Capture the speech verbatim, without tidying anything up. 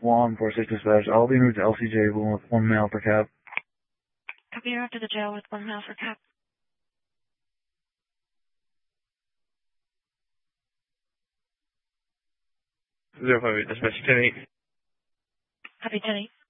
one four six dispatch. I'll be moved to L C J with one male per cab. Copy, you're up to the jail with one male for cap. zero five eight dispatch ten eight. Copy, ten eight.